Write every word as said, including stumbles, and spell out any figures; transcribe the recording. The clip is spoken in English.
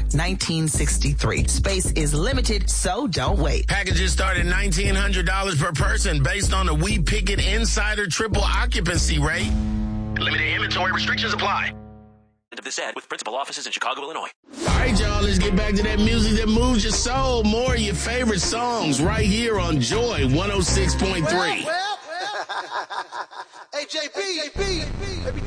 nineteen sixty-three. Space is limited, so don't wait. Packages start at nineteen hundred dollars per person based on the We Pick It Insider triple occupancy rate. Limited inventory restrictions apply. End of this ad with principal offices in Chicago, Illinois. All right, y'all, let's get back to that music that moves your soul. More of your favorite songs right here on Joy one oh six point three. Well, well, well. Hey, J B, J B, J B.